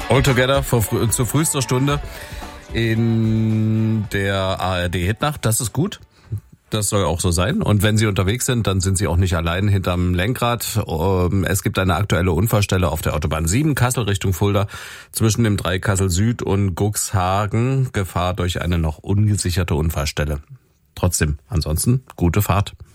All Together zu frühester Stunde in der ARD-Hitnacht. Das ist gut. Das soll auch so sein. Und wenn Sie unterwegs sind, dann sind Sie auch nicht allein hinterm Lenkrad. Es gibt eine aktuelle Unfallstelle auf der Autobahn 7, Kassel Richtung Fulda, zwischen dem Dreieck Kassel Süd und Cuxhagen. Gefahr durch eine noch ungesicherte Unfallstelle. Trotzdem, ansonsten, gute Fahrt.